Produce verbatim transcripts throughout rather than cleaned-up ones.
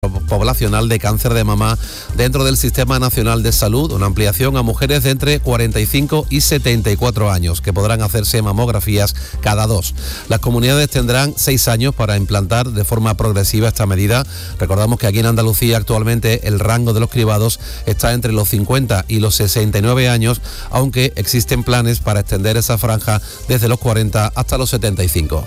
poblacional de cáncer de mama dentro del Sistema Nacional de Salud, una ampliación a mujeres de entre cuarenta y cinco y setenta y cuatro años que podrán hacerse mamografías cada dos. Las comunidades tendrán seis años para implantar de forma progresiva esta medida. Recordamos que aquí en Andalucía actualmente el rango de los cribados está entre los cincuenta y los sesenta y nueve años, aunque existen planes para extender esa franja desde los cuarenta hasta los setenta y cinco.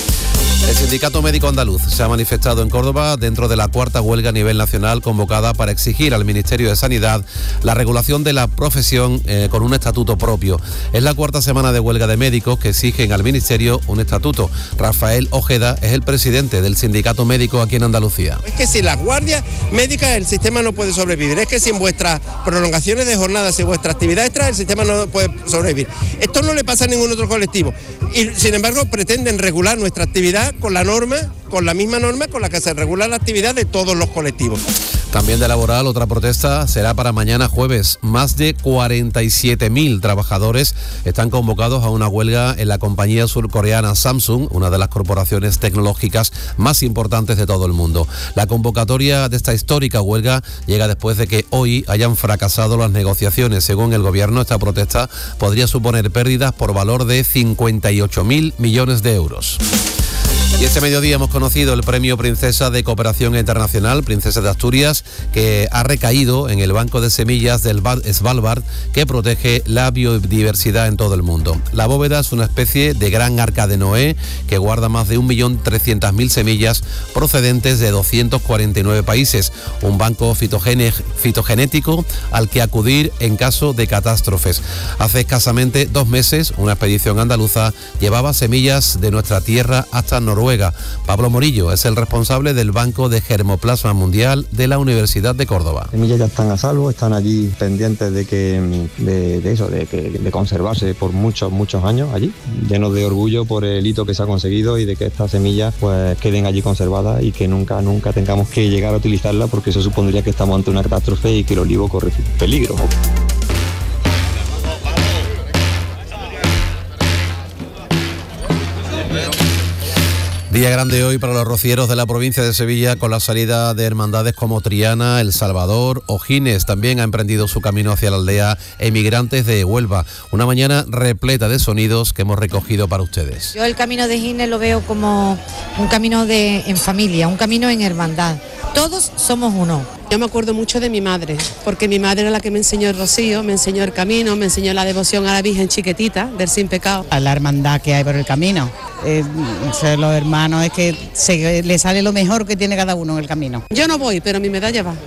El Sindicato Médico Andaluz se ha manifestado en Córdoba dentro de la cuarta huelga a nivel nacional convocada para exigir al Ministerio de Sanidad la regulación de la profesión eh, con un estatuto propio. Es la cuarta semana de huelga de médicos que exigen al Ministerio un estatuto. Rafael Ojeda es el presidente del Sindicato Médico aquí en Andalucía. Es que sin las guardias médicas el sistema no puede sobrevivir. Es que sin vuestras prolongaciones de jornada, sin vuestra actividad extra, el sistema no puede sobrevivir. Esto no le pasa a ningún otro colectivo. Y sin embargo pretenden regular nuestra actividad con la norma, con la misma norma con la que se regula la actividad de todos los colectivos. También de laboral, otra protesta será para mañana jueves. Más de cuarenta y siete mil trabajadores están convocados a una huelga en la compañía surcoreana Samsung, una de las corporaciones tecnológicas más importantes de todo el mundo. La convocatoria de esta histórica huelga llega después de que hoy hayan fracasado las negociaciones. Según el gobierno, esta protesta podría suponer pérdidas por valor de cincuenta y ocho mil millones de euros. Y este mediodía hemos conocido el Premio Princesa de Cooperación Internacional, Princesa de Asturias, que ha recaído en el Banco de Semillas del Svalbard, que protege la biodiversidad en todo el mundo. La bóveda es una especie de gran arca de Noé que guarda más de un millón trescientas mil semillas procedentes de doscientos cuarenta y nueve países, un banco fitogene- fitogenético al que acudir en caso de catástrofes. Hace escasamente dos meses, una expedición andaluza llevaba semillas de nuestra tierra hasta Noruega. Pablo Morillo es el responsable del Banco de Germoplasma Mundial de la Universidad de Córdoba. Las semillas ya están a salvo, están allí pendientes de que de, de eso, de, que, de conservarse por muchos, muchos años allí, llenos de orgullo por el hito que se ha conseguido y de que estas semillas pues queden allí conservadas y que nunca, nunca tengamos que llegar a utilizarlas, porque eso supondría que estamos ante una catástrofe y que el olivo corre peligro. Día grande hoy para los rocieros de la provincia de Sevilla, con la salida de hermandades como Triana, El Salvador o Gines. También ha emprendido su camino hacia la aldea Emigrantes de Huelva. Una mañana repleta de sonidos que hemos recogido para ustedes. Yo el camino de Gines lo veo como un camino de, en familia, un camino en hermandad. Todos somos uno. Yo me acuerdo mucho de mi madre, porque mi madre era la que me enseñó el rocío, me enseñó el camino, me enseñó la devoción a la Virgen Chiquitita del Sin Pecado. A la hermandad que hay por el camino. Eh, los hermanos es que se, le sale lo mejor que tiene cada uno en el camino. Yo no voy, pero mi medalla va.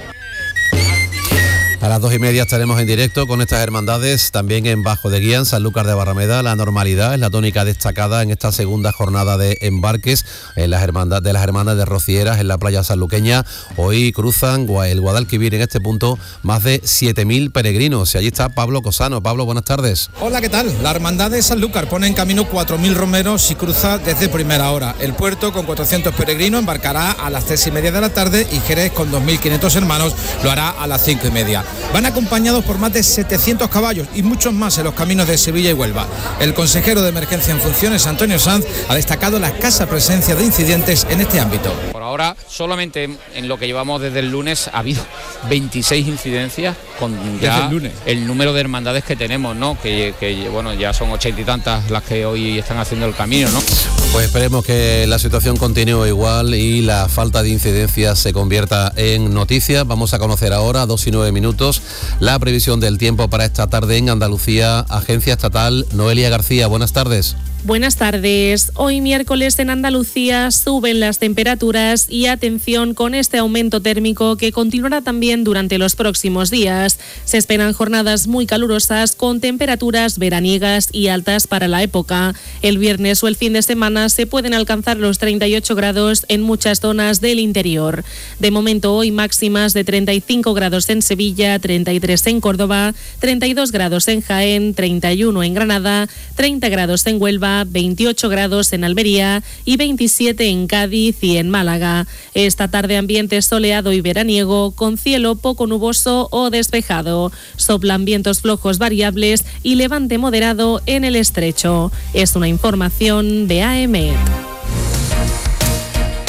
A las dos y media estaremos en directo con estas hermandades, también en Bajo de Guía, en Sanlúcar de Barrameda. La normalidad es la tónica destacada en esta segunda jornada de embarques en las hermandades de las hermanas de Rocieras en la playa sanluqueña. Hoy cruzan el Guadalquivir en este punto más de siete mil peregrinos. Y allí está Pablo Cosano. Pablo, buenas tardes. Hola, ¿qué tal? La hermandad de Sanlúcar pone en camino cuatro mil romeros y cruza desde primera hora. El puerto, con cuatrocientos peregrinos, embarcará a las tres y media de la tarde y Jerez, con dos mil quinientos hermanos, lo hará a las cinco y media. Van acompañados por más de setecientos caballos y muchos más en los caminos de Sevilla y Huelva. El consejero de Emergencia en funciones, Antonio Sanz, ha destacado la escasa presencia de incidentes en este ámbito. Por ahora, solamente en lo que llevamos desde el lunes ha habido veintiséis incidencias con ya el, lunes. el número de hermandades que tenemos, ¿no? Que, que bueno, ya son ochenta y tantas las que hoy están haciendo el camino, ¿no? Pues esperemos que la situación continúe igual y la falta de incidencias se convierta en noticia. Vamos a conocer ahora, a dos y nueve minutos, la previsión del tiempo para esta tarde en Andalucía. Agencia Estatal, Noelia García, buenas tardes. Buenas tardes. Hoy miércoles en Andalucía suben las temperaturas y atención con este aumento térmico que continuará también durante los próximos días. Se esperan jornadas muy calurosas con temperaturas veraniegas y altas para la época. El viernes o el fin de semana se pueden alcanzar los treinta y ocho grados en muchas zonas del interior. De momento hoy máximas de treinta y cinco grados en Sevilla, treinta y tres en Córdoba, treinta y dos grados en Jaén, treinta y uno en Granada, treinta grados en Huelva, veintiocho grados en Almería y veintisiete en Cádiz y en Málaga. Esta tarde ambiente soleado y veraniego con cielo poco nuboso o despejado. Soplan vientos flojos variables y levante moderado en el estrecho. Es una información de A E M E.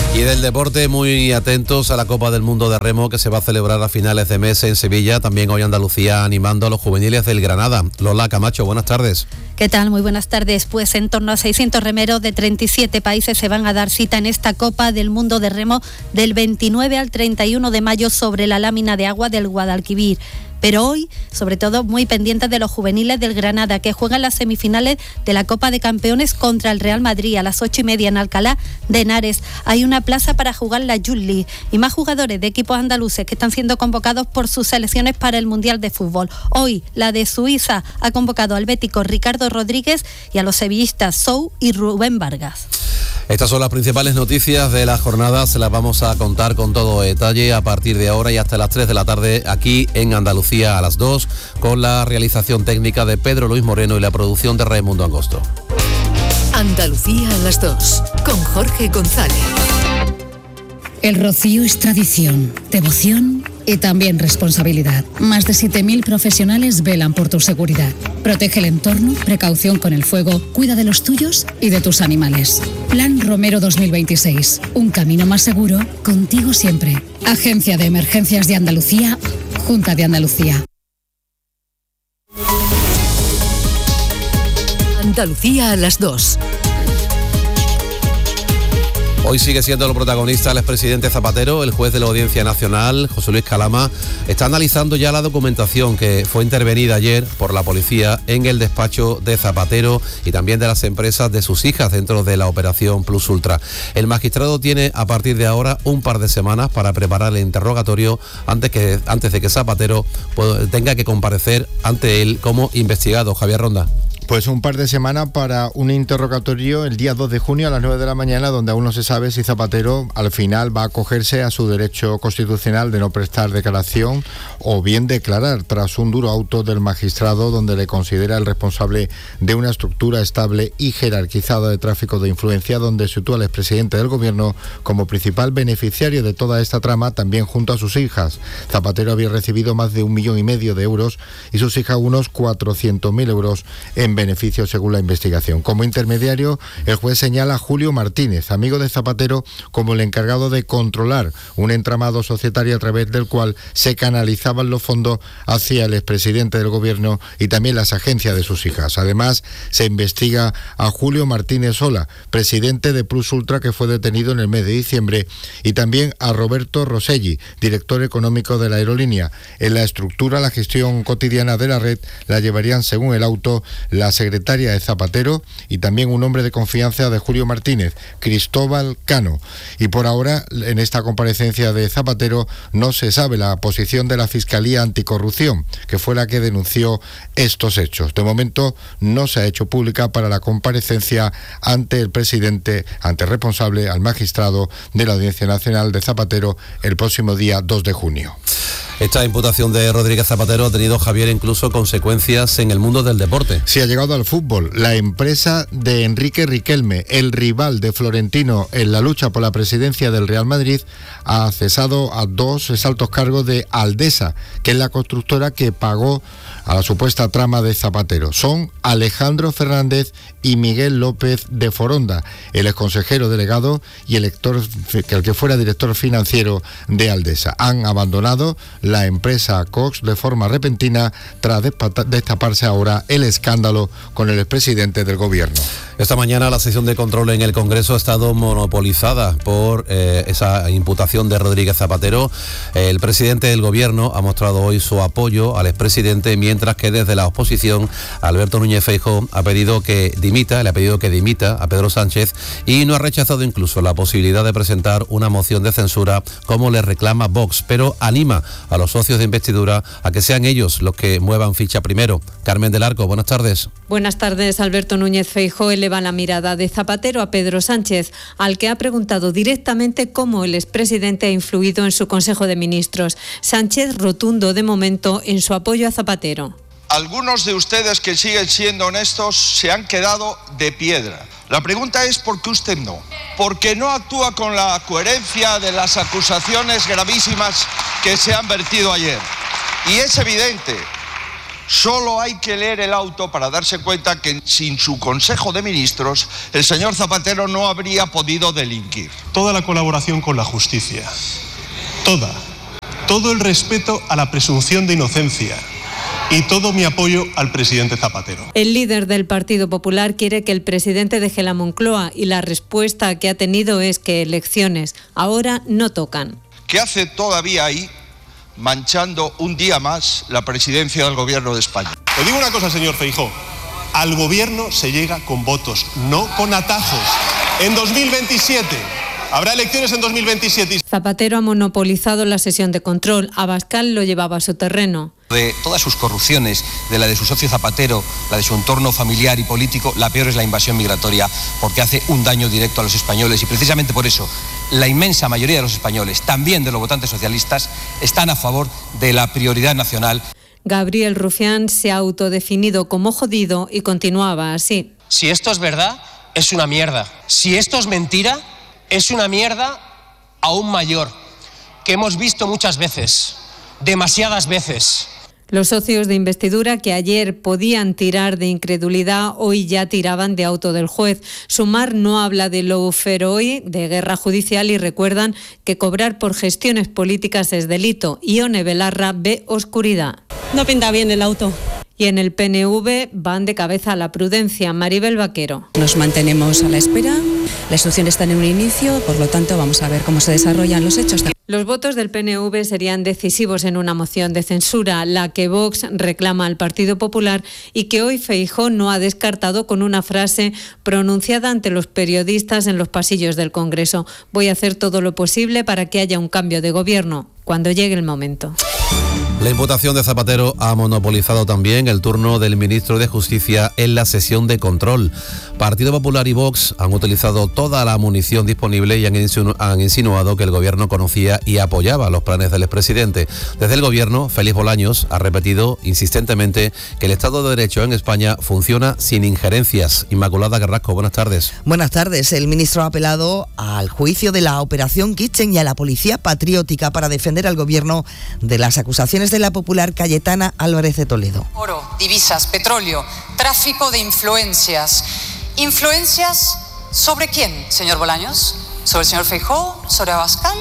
Y del deporte, muy atentos a la Copa del Mundo de Remo que se va a celebrar a finales de mes en Sevilla. También hoy Andalucía animando a los juveniles del Granada. Lola Camacho, buenas tardes. ¿Qué tal? Muy buenas tardes. Pues en torno a seiscientos remeros de treinta y siete países se van a dar cita en esta Copa del Mundo de Remo del veintinueve al treinta y uno de mayo sobre la lámina de agua del Guadalquivir. Pero hoy, sobre todo, muy pendientes de los juveniles del Granada, que juegan las semifinales de la Copa de Campeones contra el Real Madrid a las ocho y media en Alcalá de Henares. Hay una plaza para jugar la Youth League y más jugadores de equipos andaluces que están siendo convocados por sus selecciones para el Mundial de Fútbol. Hoy, la de Suiza ha convocado al bético Ricardo Rodríguez y a los sevillistas Sou y Rubén Vargas. Estas son las principales noticias de la jornada, se las vamos a contar con todo detalle a partir de ahora y hasta las tres de la tarde aquí en Andalucía a las dos, con la realización técnica de Pedro Luis Moreno y la producción de Raimundo Angosto. Andalucía a las dos, con Jorge González. El rocío es tradición, devoción y también responsabilidad. Más de siete mil profesionales velan por tu seguridad. Protege el entorno, precaución con el fuego, cuida de los tuyos y de tus animales. Plan Romero dos mil veintiséis. Un camino más seguro, contigo siempre. Agencia de Emergencias de Andalucía, Junta de Andalucía. Andalucía a las dos. Hoy sigue siendo el protagonista el expresidente Zapatero. El juez de la Audiencia Nacional, José Luis Calama, está analizando ya la documentación que fue intervenida ayer por la policía en el despacho de Zapatero y también de las empresas de sus hijas dentro de la operación Plus Ultra. El magistrado tiene a partir de ahora un par de semanas para preparar el interrogatorio antes, que, antes de que Zapatero tenga que comparecer ante él como investigado. Javier Ronda. Pues un par de semanas para un interrogatorio el día dos de junio a las nueve de la mañana, donde aún no se sabe si Zapatero al final va a acogerse a su derecho constitucional de no prestar declaración o bien declarar tras un duro auto del magistrado donde le considera el responsable de una estructura estable y jerarquizada de tráfico de influencia, donde sitúa al expresidente del gobierno como principal beneficiario de toda esta trama, también junto a sus hijas. Zapatero había recibido más de un millón y medio de euros y sus hijas unos cuatrocientos mil euros en beneficio según la investigación. Como intermediario, el juez señala a Julio Martínez, amigo de Zapatero, como el encargado de controlar un entramado societario a través del cual se canalizaban los fondos hacia el expresidente del gobierno y también las agencias de sus hijas. Además, se investiga a Julio Martínez Sola, presidente de Plus Ultra, que fue detenido en el mes de diciembre, y también a Roberto Roselli, director económico de la aerolínea. En la estructura, la gestión cotidiana de la red la llevarían, según el auto, la secretaria de Zapatero y también un hombre de confianza de Julio Martínez, Cristóbal Cano. Y por ahora, en esta comparecencia de Zapatero, no se sabe la posición de la Fiscalía Anticorrupción, que fue la que denunció estos hechos. De momento, no se ha hecho pública para la comparecencia ante el presidente, ante el responsable, al magistrado de la Audiencia Nacional de Zapatero, el próximo día dos de junio. Esta imputación de Rodríguez Zapatero ha tenido, Javier, incluso consecuencias en el mundo del deporte. Sí, ha llegado al fútbol. La empresa de Enrique Riquelme, el rival de Florentino en la lucha por la presidencia del Real Madrid, ha cesado a dos altos cargos de Aldesa, que es la constructora que pagó a la supuesta trama de Zapatero. Son Alejandro Fernández y Miguel López de Foronda, el exconsejero delegado y el, lector, el que fuera director financiero de Aldesa. Han abandonado la empresa Cox de forma repentina tras destaparse ahora el escándalo con el expresidente del gobierno. Esta mañana la sesión de control en el Congreso ha estado monopolizada por eh, esa imputación de Rodríguez Zapatero. El presidente del gobierno ha mostrado hoy su apoyo al expresidente, mientras que desde la oposición Alberto Núñez Feijóo ha pedido que dimita, le ha pedido que dimita a Pedro Sánchez y no ha rechazado incluso la posibilidad de presentar una moción de censura como le reclama Vox, pero anima a los socios de investidura a que sean ellos los que muevan ficha primero. Carmen del Arco, buenas tardes. Buenas tardes. Alberto Núñez Feijóo eleva la mirada de Zapatero a Pedro Sánchez, al que ha preguntado directamente cómo el expresidente ha influido en su Consejo de Ministros. Sánchez rotundo de momento en su apoyo a Zapatero. Algunos de ustedes que siguen siendo honestos se han quedado de piedra. La pregunta es ¿por qué usted no? Porque no actúa con la coherencia de las acusaciones gravísimas que se han vertido ayer. Y es evidente Solo hay que leer el auto para darse cuenta que sin su Consejo de Ministros el señor Zapatero no habría podido delinquir. Toda la colaboración con la justicia, toda, todo el respeto a la presunción de inocencia y todo mi apoyo al presidente Zapatero. El líder del Partido Popular quiere que el presidente deje la Moncloa y la respuesta que ha tenido es que elecciones ahora no tocan. ¿Qué hace todavía ahí, manchando un día más la presidencia del Gobierno de España? Le digo una cosa, señor Feijóo, al gobierno se llega con votos, no con atajos. En dos mil veintisiete, habrá elecciones en dos mil veintisiete. Zapatero ha monopolizado la sesión de control, Abascal lo llevaba a su terreno. De todas sus corrupciones, de la de su socio Zapatero, la de su entorno familiar y político, la peor es la invasión migratoria, porque hace un daño directo a los españoles y precisamente por eso la inmensa mayoría de los españoles, también de los votantes socialistas, están a favor de la prioridad nacional. Gabriel Rufián se ha autodefinido como jodido y continuaba así. Si esto es verdad, es una mierda. Si esto es mentira, es una mierda aún mayor, que hemos visto muchas veces, demasiadas veces. Los socios de investidura que ayer podían tirar de incredulidad, hoy ya tiraban de auto del juez. Sumar no habla de lawfare hoy, de guerra judicial, y recuerdan que cobrar por gestiones políticas es delito. Ione Belarra ve oscuridad. No pinta bien el auto. Y en el P N V van de cabeza a la prudencia. Maribel Vaquero. Nos mantenemos a la espera. La instrucción está en un inicio, por lo tanto vamos a ver cómo se desarrollan los hechos. Los votos del P N V serían decisivos en una moción de censura, la que Vox reclama al Partido Popular y que hoy Feijóo no ha descartado con una frase pronunciada ante los periodistas en los pasillos del Congreso. Voy a hacer todo lo posible para que haya un cambio de gobierno cuando llegue el momento. La imputación de Zapatero ha monopolizado también el turno del ministro de Justicia en la sesión de control. Partido Popular y Vox han utilizado toda la munición disponible y han, insinu- han insinuado que el gobierno conocía y apoyaba los planes del expresidente. Desde el gobierno, Félix Bolaños ha repetido insistentemente que el Estado de Derecho en España funciona sin injerencias. Inmaculada Carrasco, buenas tardes. Buenas tardes. El ministro ha apelado al juicio de la Operación Kitchen y a la Policía Patriótica para defender al gobierno de las acusaciones de la popular Cayetana Álvarez de Toledo. Oro, divisas, petróleo, tráfico de influencias. ¿Influencias sobre quién, señor Bolaños? ¿Sobre el señor Feijóo? ¿Sobre Abascal?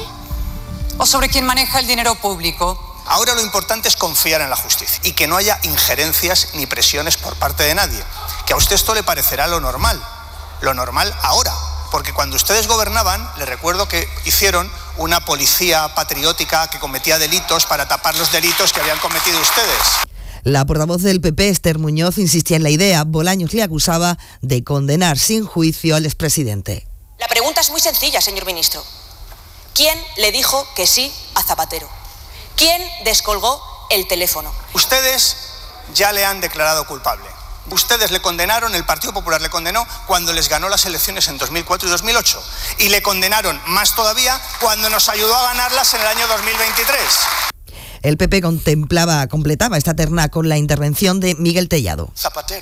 ¿O sobre quién maneja el dinero público? Ahora lo importante es confiar en la justicia y que no haya injerencias ni presiones por parte de nadie. Que a usted esto le parecerá lo normal, lo normal ahora. Porque cuando ustedes gobernaban, les recuerdo que hicieron una policía patriótica que cometía delitos para tapar los delitos que habían cometido ustedes. La portavoz del P P, Esther Muñoz, insistía en la idea. Bolaños le acusaba de condenar sin juicio al expresidente. La pregunta es muy sencilla, señor ministro. ¿Quién le dijo que sí a Zapatero? ¿Quién descolgó el teléfono? Ustedes ya le han declarado culpable. Ustedes le condenaron, el Partido Popular le condenó cuando les ganó las elecciones en dos mil cuatro y dos mil ocho. Y le condenaron más todavía cuando nos ayudó a ganarlas en el año dos mil veintitrés. El P P contemplaba, completaba esta terna con la intervención de Miguel Tellado. Zapatero,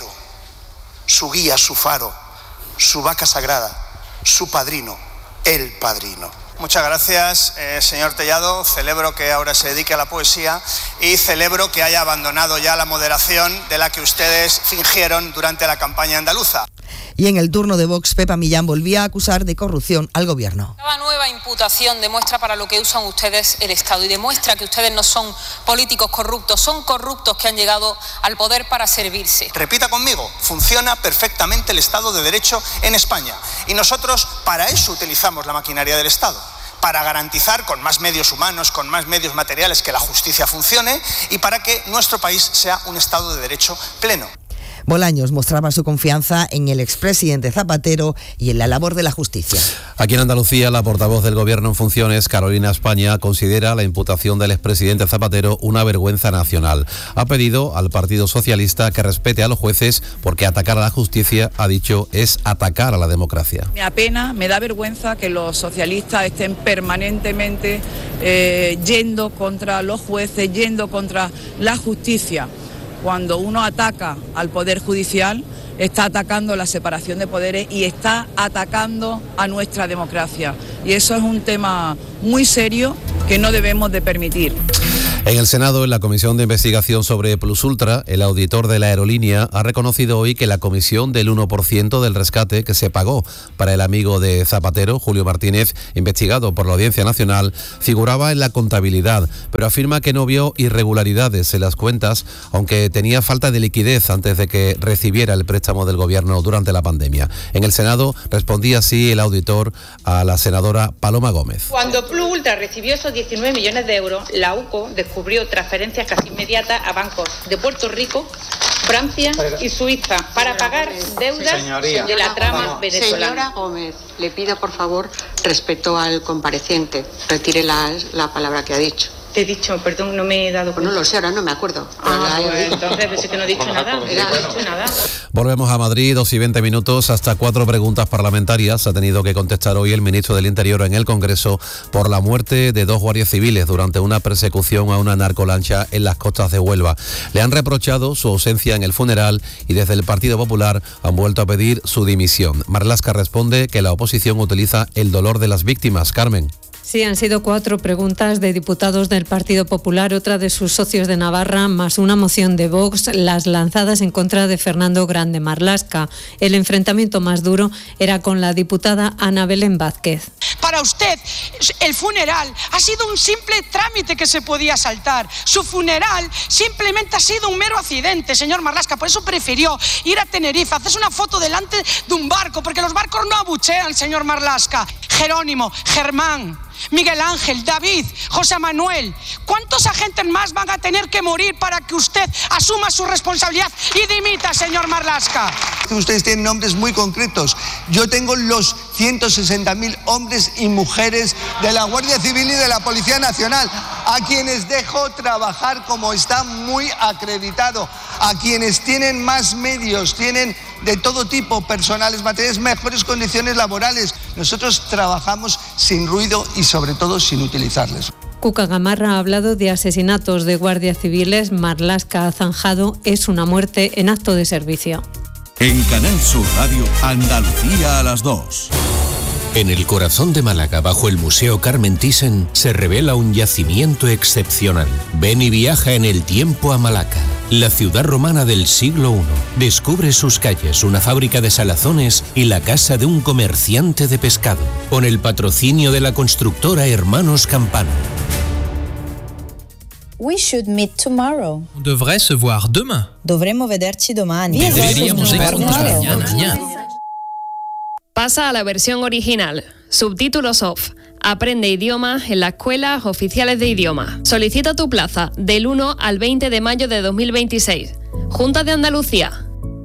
su guía, su faro, su vaca sagrada, su padrino, el padrino. Muchas gracias, eh, señor Tellado. Celebro que ahora se dedique a la poesía y celebro que haya abandonado ya la moderación de la que ustedes fingieron durante la campaña andaluza. Y en el turno de Vox, Pepa Millán volvía a acusar de corrupción al gobierno. Cada nueva imputación demuestra para lo que usan ustedes el Estado y demuestra que ustedes no son políticos corruptos, son corruptos que han llegado al poder para servirse. Repita conmigo, funciona perfectamente el Estado de Derecho en España y nosotros para eso utilizamos la maquinaria del Estado. Para garantizar con más medios humanos, con más medios materiales que la justicia funcione y para que nuestro país sea un Estado de Derecho pleno. Bolaños mostraba su confianza en el expresidente Zapatero y en la labor de la justicia. Aquí en Andalucía, la portavoz del Gobierno en funciones, Carolina España, considera la imputación del expresidente Zapatero una vergüenza nacional. Ha pedido al Partido Socialista que respete a los jueces porque atacar a la justicia, ha dicho, es atacar a la democracia. Me apena, me da vergüenza que los socialistas estén permanentemente eh, yendo contra los jueces, yendo contra la justicia. Cuando uno ataca al Poder Judicial, está atacando la separación de poderes y está atacando a nuestra democracia. Y eso es un tema muy serio que no debemos de permitir. En el Senado, en la Comisión de Investigación sobre Plus Ultra, el auditor de la aerolínea ha reconocido hoy que la comisión del uno por ciento del rescate que se pagó para el amigo de Zapatero, Julio Martínez, investigado por la Audiencia Nacional, figuraba en la contabilidad, pero afirma que no vio irregularidades en las cuentas, aunque tenía falta de liquidez antes de que recibiera el préstamo del Gobierno durante la pandemia. En el Senado respondía así el auditor a la senadora Paloma Gómez. Cuando Plus Ultra recibió esos diecinueve millones de euros, la U C O descubrió transferencias casi inmediatas a bancos de Puerto Rico, Francia y Suiza para pagar deudas de la trama venezolana. Señora Gómez, le pido por favor respeto al compareciente. Retire la, la palabra que ha dicho. Te he dicho, perdón, no me he dado cuenta. No lo sé, ahora no me acuerdo. Ah, pues, entonces pues, que no he dicho nada, no he dicho nada. Volvemos a Madrid, dos y veinte minutos, hasta cuatro preguntas parlamentarias ha tenido que contestar hoy el ministro del Interior en el Congreso por la muerte de dos guardias civiles durante una persecución a una narcolancha en las costas de Huelva. Le han reprochado su ausencia en el funeral y desde el Partido Popular han vuelto a pedir su dimisión. Marlaska responde que la oposición utiliza el dolor de las víctimas. Carmen. Sí, han sido cuatro preguntas de diputados del Partido Popular, otra de sus socios de Navarra, más una moción de Vox, las lanzadas en contra de Fernando Grande Marlaska. El enfrentamiento más duro era con la diputada Ana Belén Vázquez. Para usted, el funeral ha sido un simple trámite que se podía saltar. Su funeral simplemente ha sido un mero accidente, señor Marlaska. Por eso prefirió ir a Tenerife, hacerse una foto delante de un barco, porque los barcos no abuchean, señor Marlaska. Jerónimo, Germán, Miguel Ángel, David, José Manuel, ¿cuántos agentes más van a tener que morir para que usted asuma su responsabilidad y dimita, señor Marlaska? Ustedes tienen nombres muy concretos. Yo tengo los ciento sesenta mil hombres y mujeres de la Guardia Civil y de la Policía Nacional, a quienes dejo trabajar como está muy acreditado, a quienes tienen más medios, tienen de todo tipo, personales, materiales, mejores condiciones laborales. Nosotros trabajamos sin ruido y sobre todo sin utilizarles. Cuca Gamarra ha hablado de asesinatos de guardias civiles. Marlaska ha zanjado, es una muerte en acto de servicio. En Canal Sur Radio, Andalucía a las dos. En el corazón de Málaga, bajo el Museo Carmen Thyssen, se revela un yacimiento excepcional. Ven y viaja en el tiempo a Malaca, la ciudad romana del siglo primero. Descubre sus calles, una fábrica de salazones y la casa de un comerciante de pescado, con el patrocinio de la constructora Hermanos Campano. We should meet tomorrow. On devrait se voir demain. Dovremmo vederci domani. Deberíamos vernos mañana. Pasa a la versión original. Subtítulos off. Aprende idiomas en las escuelas oficiales de idioma. Solicita tu plaza del uno al veinte de mayo de dos mil veintiséis. Junta de Andalucía.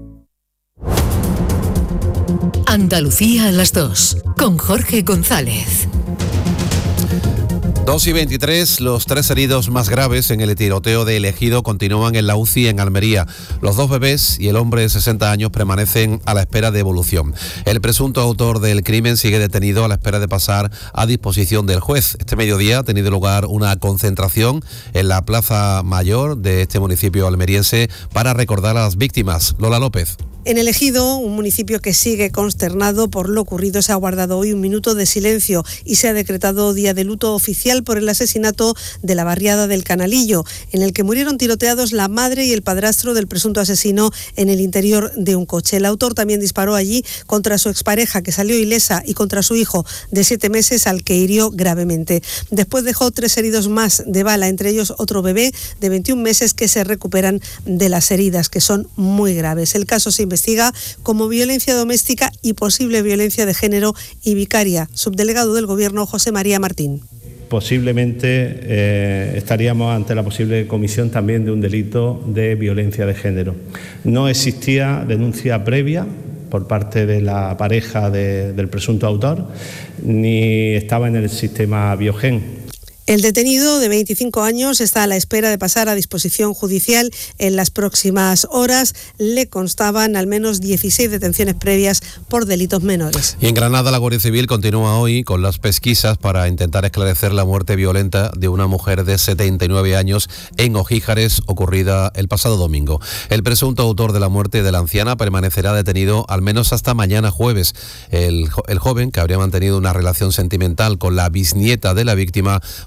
Andalucía a las dos, con Jorge González. dos y veintitrés, los tres heridos más graves en el tiroteo de El Ejido continúan en la U C I en Almería. Los dos bebés y el hombre de sesenta años permanecen a la espera de evolución. El presunto autor del crimen sigue detenido a la espera de pasar a disposición del juez. Este mediodía ha tenido lugar una concentración en la Plaza Mayor de este municipio almeriense para recordar a las víctimas. Lola López. En El Ejido, un municipio que sigue consternado por lo ocurrido, se ha guardado hoy un minuto de silencio y se ha decretado día de luto oficial por el asesinato de la barriada del Canalillo, en el que murieron tiroteados la madre y el padrastro del presunto asesino en el interior de un coche. El autor también disparó allí contra su expareja, que salió ilesa, y contra su hijo de siete meses, al que hirió gravemente. Después dejó tres heridos más de bala, entre ellos otro bebé de veintiún meses que se recuperan de las heridas, que son muy graves. El caso se investiga como violencia doméstica y posible violencia de género y vicaria. Subdelegado del Gobierno, José María Martín. Posiblemente eh, estaríamos ante la posible comisión también de un delito de violencia de género. No existía denuncia previa por parte de la pareja de, del presunto autor, ni estaba en el sistema Biogen. El detenido, de veinticinco años, está a la espera de pasar a disposición judicial en las próximas horas. Le constaban al menos dieciséis detenciones previas por delitos menores. Y en Granada, la Guardia Civil continúa hoy con las pesquisas para intentar esclarecer la muerte violenta de una mujer de setenta y nueve años en Ojíjares, ocurrida el pasado domingo. El presunto autor de la muerte de la anciana permanecerá detenido al menos hasta mañana jueves. El, el joven, que habría mantenido una relación sentimental con la bisnieta de la víctima,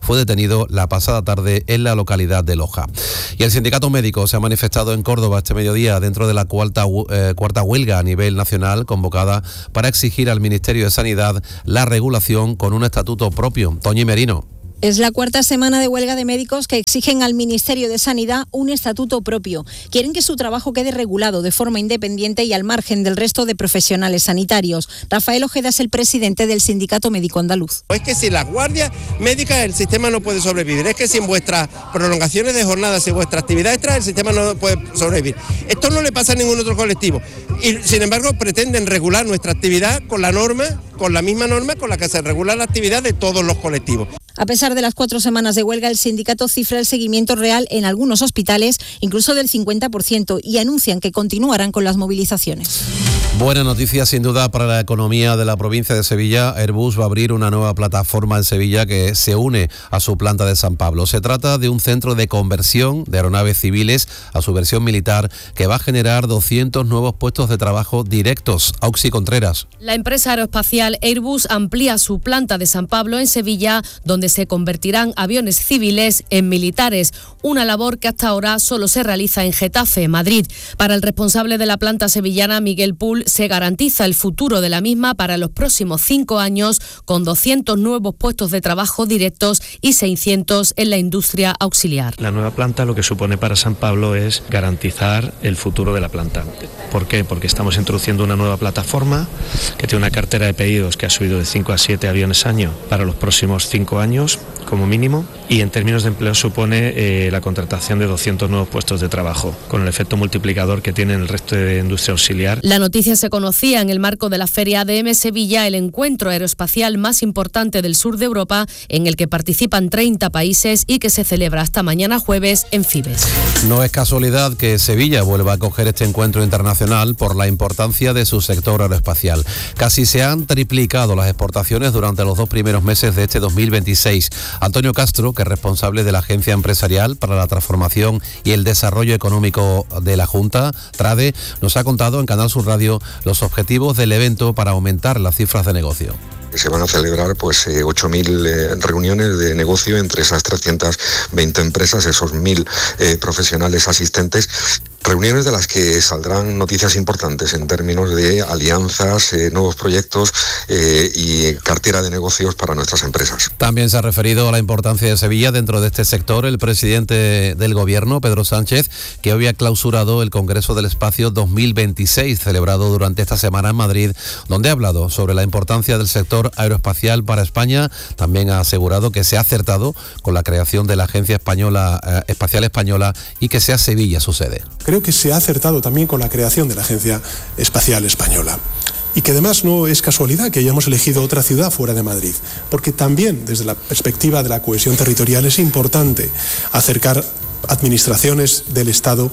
fue detenido la pasada tarde en la localidad de Loja. Y el sindicato médico se ha manifestado en Córdoba este mediodía dentro de la cuarta, eh, cuarta huelga a nivel nacional convocada para exigir al Ministerio de Sanidad la regulación con un estatuto propio. Toñi Merino. Es la cuarta semana de huelga de médicos que exigen al Ministerio de Sanidad un estatuto propio. Quieren que su trabajo quede regulado de forma independiente y al margen del resto de profesionales sanitarios. Rafael Ojeda es el presidente del Sindicato Médico Andaluz. Es que sin las guardias médicas el sistema no puede sobrevivir. Es que sin vuestras prolongaciones de jornada, sin vuestra actividad extra, el sistema no puede sobrevivir. Esto no le pasa a ningún otro colectivo. Y sin embargo pretenden regular nuestra actividad con la norma, con la misma norma con la que se regula la actividad de todos los colectivos. A pesar de las cuatro semanas de huelga, el sindicato cifra el seguimiento real en algunos hospitales, incluso del cincuenta por ciento, y anuncian que continuarán con las movilizaciones. Buena noticia sin duda para la economía de la provincia de Sevilla. Airbus va a abrir una nueva plataforma en Sevilla que se une a su planta de San Pablo. Se trata de un centro de conversión de aeronaves civiles a su versión militar que va a generar doscientos nuevos puestos de trabajo directos. Auxi Contreras. La empresa aeroespacial Airbus amplía su planta de San Pablo en Sevilla, donde se convertirán aviones civiles en militares, una labor que hasta ahora solo se realiza en Getafe, Madrid. Para el responsable de la planta sevillana, Miguel Pull, se garantiza el futuro de la misma para los próximos cinco años, con doscientos nuevos puestos de trabajo directos y seiscientos en la industria auxiliar. La nueva planta lo que supone para San Pablo es garantizar el futuro de la planta. ¿Por qué? Porque estamos introduciendo una nueva plataforma que tiene una cartera de pedidos que ha subido de cinco a siete aviones año para los próximos cinco años como mínimo, y en términos de empleo supone eh, la contratación de doscientos nuevos puestos de trabajo, con el efecto multiplicador que tiene en el resto de industria auxiliar. La noticia se conocía en el marco de la Feria A D M Sevilla, el encuentro aeroespacial más importante del sur de Europa, en el que participan treinta países y que se celebra hasta mañana jueves en Fibes. No es casualidad que Sevilla vuelva a acoger este encuentro internacional por la importancia de su sector aeroespacial. Casi se han triplicado las exportaciones durante los dos primeros meses de este dos mil veintiséis. Antonio Castro, que es responsable de la Agencia Empresarial para la Transformación y el Desarrollo Económico de la Junta, TRADE, nos ha contado en Canal Sur Radio los objetivos del evento para aumentar las cifras de negocio. Se van a celebrar pues eh, ocho mil eh, reuniones de negocio entre esas trescientas veinte empresas, esos mil eh, profesionales asistentes. Reuniones de las que saldrán noticias importantes en términos de alianzas, eh, nuevos proyectos eh, y cartera de negocios para nuestras empresas. También se ha referido a la importancia de Sevilla dentro de este sector el presidente del Gobierno, Pedro Sánchez, que hoy ha clausurado el Congreso del Espacio dos mil veintiséis, celebrado durante esta semana en Madrid, donde ha hablado sobre la importancia del sector aeroespacial para España. También ha asegurado que se ha acertado con la creación de la Agencia Española, eh, Espacial Española, y que sea Sevilla su sede. Creo que se ha acertado también con la creación de la Agencia Espacial Española. Y que además no es casualidad que hayamos elegido otra ciudad fuera de Madrid, porque también desde la perspectiva de la cohesión territorial es importante acercar administraciones del Estado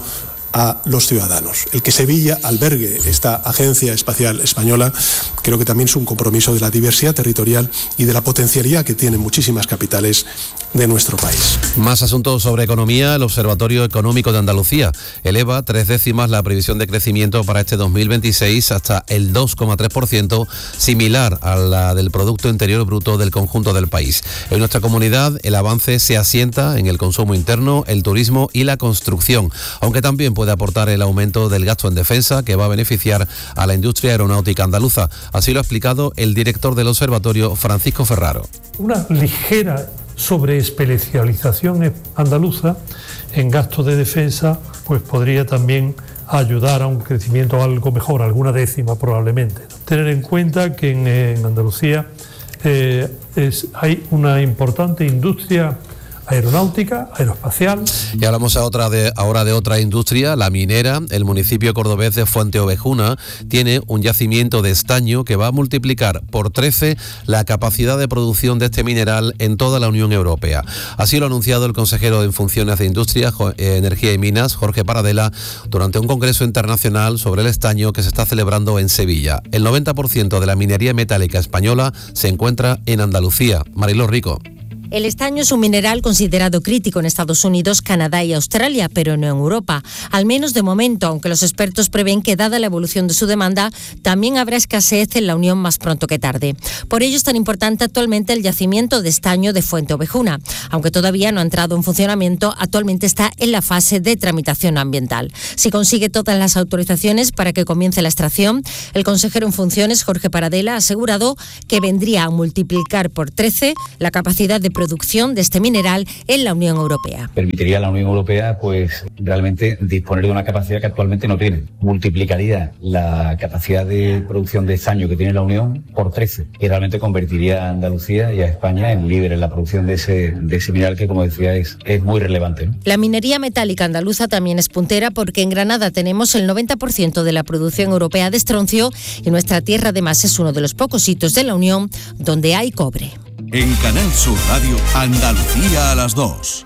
a los ciudadanos. El que Sevilla albergue esta Agencia Espacial Española creo que también es un compromiso de la diversidad territorial y de la potencialidad que tienen muchísimas capitales de nuestro país. Más asuntos sobre economía. El Observatorio Económico de Andalucía eleva tres décimas la previsión de crecimiento para este dos mil veintiséis hasta el dos coma tres por ciento, similar a la del Producto Interior Bruto del conjunto del país. En nuestra comunidad el avance se asienta en el consumo interno, el turismo y la construcción, aunque también puede aportar el aumento del gasto en defensa, que va a beneficiar a la industria aeronáutica andaluza. Así lo ha explicado el director del observatorio, Francisco Ferraro. Una ligera sobreespecialización andaluza en gasto de defensa pues podría también ayudar a un crecimiento algo mejor, alguna décima probablemente. Tener en cuenta que en, en Andalucía eh, es, hay una importante industria aeronáutica, aeroespacial. Y hablamos a otra de, ahora de otra industria, la minera. El municipio cordobés de Fuenteovejuna tiene un yacimiento de estaño que va a multiplicar por trece la capacidad de producción de este mineral en toda la Unión Europea. Así lo ha anunciado el consejero en funciones de Industria, Energía y Minas, Jorge Paradela, durante un congreso internacional sobre el estaño que se está celebrando en Sevilla. El noventa por ciento de la minería metálica española se encuentra en Andalucía. Mariló Rico. El estaño es un mineral considerado crítico en Estados Unidos, Canadá y Australia, pero no en Europa. Al menos de momento, aunque los expertos prevén que, dada la evolución de su demanda, también habrá escasez en la Unión más pronto que tarde. Por ello es tan importante actualmente el yacimiento de estaño de Fuente Ovejuna. Aunque todavía no ha entrado en funcionamiento, actualmente está en la fase de tramitación ambiental. Si consigue todas las autorizaciones para que comience la extracción, el consejero en funciones, Jorge Paradela, ha asegurado que vendría a multiplicar por trece la capacidad de producción de este mineral en la Unión Europea. Permitiría a la Unión Europea pues realmente disponer de una capacidad que actualmente no tiene. Multiplicaría la capacidad de producción de estaño que tiene la Unión por trece, y realmente convertiría a Andalucía y a España en líder en la producción de ese, de ese mineral que, como decía, es, es muy relevante, ¿no? La minería metálica andaluza también es puntera porque en Granada tenemos el noventa por ciento de la producción europea de estroncio y nuestra tierra además es uno de los pocos sitios de la Unión donde hay cobre. En Canal Sur Radio, Andalucía a las dos.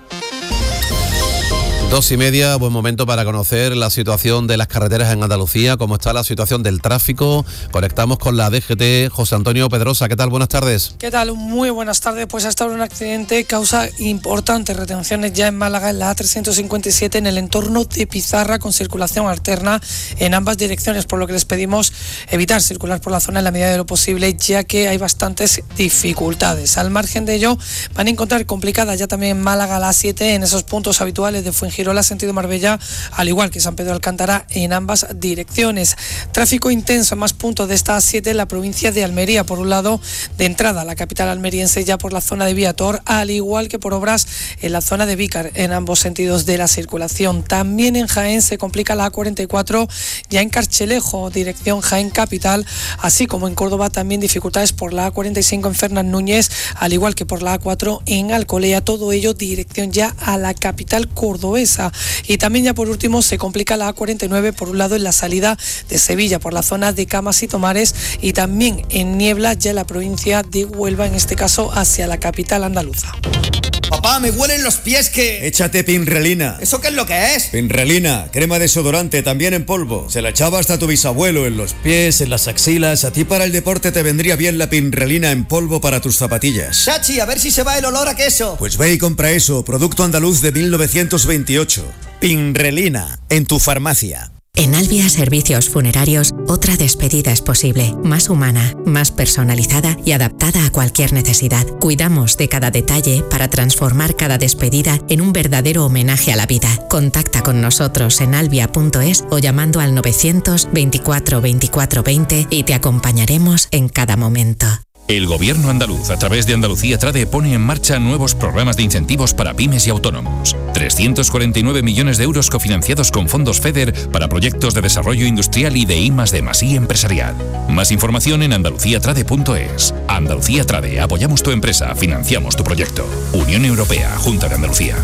Dos y media, buen momento para conocer la situación de las carreteras en Andalucía, cómo está la situación del tráfico. Conectamos con la D G T, José Antonio Pedrosa. ¿Qué tal? Buenas tardes. ¿Qué tal? Muy buenas tardes. Pues ha estado un accidente, causa importantes retenciones ya en Málaga, en la A trescientos cincuenta y siete, en el entorno de Pizarra, con circulación alterna en ambas direcciones, por lo que les pedimos evitar circular por la zona en la medida de lo posible, ya que hay bastantes dificultades. Al margen de ello, van a encontrar complicada ya también en Málaga la A siete, en esos puntos habituales de Fuengirola Girola sentido Marbella, al igual que San Pedro de Alcántara, en ambas direcciones. Tráfico intenso en más puntos de esta A siete en la provincia de Almería, por un lado de entrada a la capital almeriense ya por la zona de Viator, al igual que por obras en la zona de Vícar, en ambos sentidos de la circulación. También en Jaén se complica la A cuarenta y cuatro ya en Carchelejo, dirección Jaén capital, así como en Córdoba también dificultades por la A cuarenta y cinco en Fernán Núñez, al igual que por la A cuatro en Alcolea, todo ello dirección ya a la capital cordobesa. Y también ya por último se complica la A cuarenta y nueve por un lado en la salida de Sevilla por la zona de Camas y Tomares, y también en Niebla ya en la provincia de Huelva, en este caso hacia la capital andaluza. Papá, me huelen los pies que... Échate Pinrelina. ¿Eso qué es lo que es? Pinrelina, crema desodorante, también en polvo. Se la echaba hasta tu bisabuelo, en los pies, en las axilas. A ti para el deporte te vendría bien la Pinrelina en polvo para tus zapatillas. Chachi, a ver si se va el olor a queso. Pues ve y compra eso, producto andaluz de mil novecientos veintiocho. Pinrelina, en tu farmacia. En Albia Servicios Funerarios, otra despedida es posible, más humana, más personalizada y adaptada a cualquier necesidad. Cuidamos de cada detalle para transformar cada despedida en un verdadero homenaje a la vida. Contacta con nosotros en albia punto es o llamando al novecientos veinticuatro veinticuatro veinte y te acompañaremos en cada momento. El Gobierno andaluz, a través de Andalucía Trade, pone en marcha nuevos programas de incentivos para pymes y autónomos. trescientos cuarenta y nueve millones de euros cofinanciados con fondos FEDER para proyectos de desarrollo industrial y de I más D más I empresarial. Más información en andalucía trade punto es. Andalucía Trade, apoyamos tu empresa, financiamos tu proyecto. Unión Europea, Junta de Andalucía.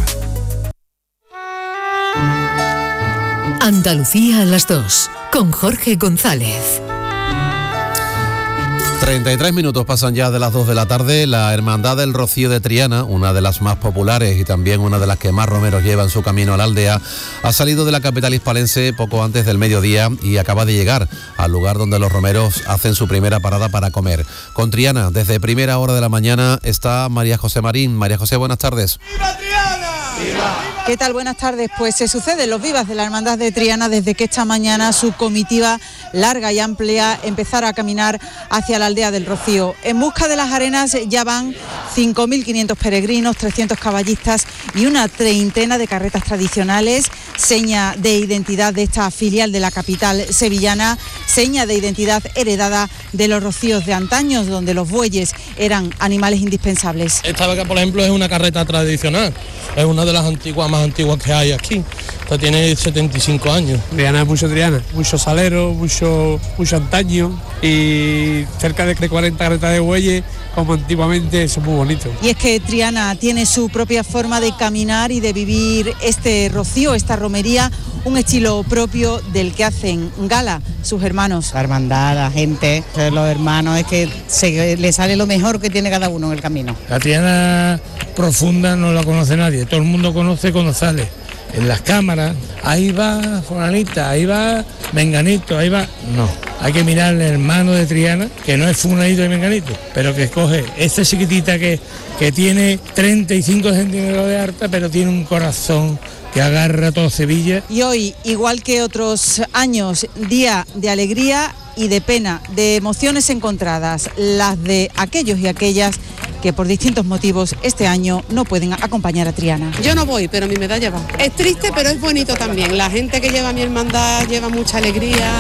Andalucía a las dos, con Jorge González. treinta y tres minutos pasan ya de las dos de la tarde. La Hermandad del Rocío de Triana, una de las más populares y también una de las que más romeros llevan su camino a la aldea, ha salido de la capital hispalense poco antes del mediodía y acaba de llegar al lugar donde los romeros hacen su primera parada para comer. Con Triana, desde primera hora de la mañana, está María José Marín. María José, buenas tardes. ¡Viva Triana! ¡Viva! ¿Qué tal? Buenas tardes. Pues se suceden los vivas de la Hermandad de Triana desde que esta mañana su comitiva larga y amplia empezara a caminar hacia la aldea del Rocío. En busca de las arenas ya van cinco mil quinientos peregrinos, trescientos caballistas y una treintena de carretas tradicionales, seña de identidad de esta filial de la capital sevillana, seña de identidad heredada de los rocíos de antaños, donde los bueyes eran animales indispensables. Esta vaca, por ejemplo, es una carreta tradicional, es una de las antiguas más antiguas que hay aquí. Esta tiene setenta y cinco años. Triana es mucho Triana, mucho salero, mucho, mucho antaño y cerca de cuarenta carretas de bueyes, como antiguamente, son muy bonitos. Y es que Triana tiene su propia forma de caminar y de vivir este rocío, esta romería, un estilo propio del que hacen gala sus hermanos. La hermandad, la gente, los hermanos, es que se, le sale lo mejor que tiene cada uno en el camino. La Triana profunda no la conoce nadie, todo el mundo conoce cuando sale. en las cámaras, ahí va fulanita, ahí va menganito, ahí va... No, hay que mirar el hermano de Triana, que no es fulanito y menganito, pero que escoge esta chiquitita que, que tiene treinta y cinco centímetros de alta, pero tiene un corazón que agarra todo Sevilla. Y hoy, igual que otros años, día de alegría y de pena, de emociones encontradas, las de aquellos y aquellas que por distintos motivos este año no pueden acompañar a Triana. Yo no voy, pero mi medalla va. Es triste, pero es bonito también. La gente que lleva mi hermandad lleva mucha alegría.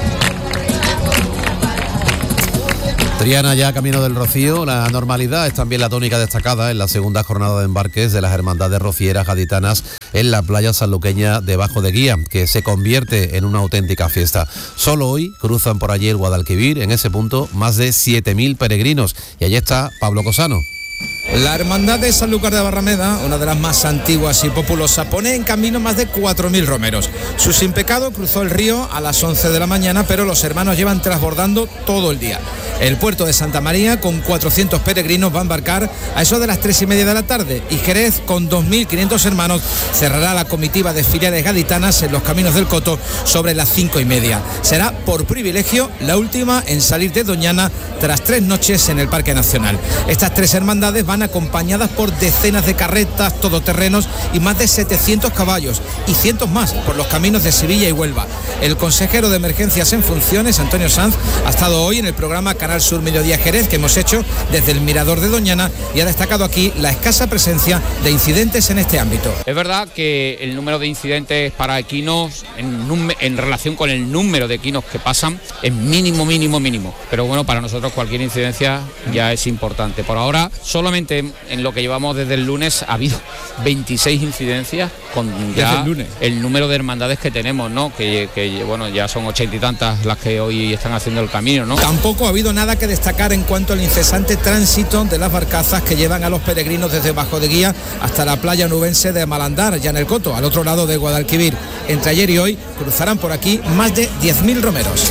Triana ya camino del Rocío. La normalidad es también la tónica destacada en la segunda jornada de embarques de las hermandades rocieras gaditanas en la playa sanluqueña de Bajo de Guía, que se convierte en una auténtica fiesta. Solo hoy cruzan por allí el Guadalquivir, en ese punto más de siete mil peregrinos. Y allí está Pablo Cosano. La Hermandad de Sanlúcar de Barrameda, una de las más antiguas y populosas, pone en camino más de cuatro mil romeros. Su Sin Pecado cruzó el río a las once de la mañana, pero los hermanos llevan transbordando todo el día. El puerto de Santa María, con cuatrocientos peregrinos, va a embarcar a eso de las tres y media de la tarde, y Jerez, con dos mil quinientos hermanos, cerrará la comitiva de filiales gaditanas en los caminos del Coto sobre las cinco y media. Será por privilegio la última en salir de Doñana tras tres noches en el Parque Nacional. Estas tres hermandades van acompañadas por decenas de carretas, todoterrenos y más de setecientos caballos y cientos más por los caminos de Sevilla y Huelva. El consejero de Emergencias en funciones, Antonio Sanz, ha estado hoy en el programa Canal Sur Mediodía Jerez que hemos hecho desde el Mirador de Doñana y ha destacado aquí la escasa presencia de incidentes en este ámbito. Es verdad que el número de incidentes para equinos en, en relación con el número de equinos que pasan es mínimo, mínimo, mínimo. Pero bueno, para nosotros cualquier incidencia ya es importante. Por ahora, solamente en lo que llevamos desde el lunes ha habido veintiséis incidencias con ya el, el número de hermandades que tenemos, ¿no? Que, que bueno, ya son ochenta y tantas las que hoy están haciendo el camino, ¿no? Tampoco ha habido nada que destacar en cuanto al incesante tránsito de las barcazas que llevan a los peregrinos desde Bajo de Guía hasta la playa nubense de Malandar, ya en el Coto, al otro lado de Guadalquivir. Entre ayer y hoy cruzarán por aquí más de diez mil romeros.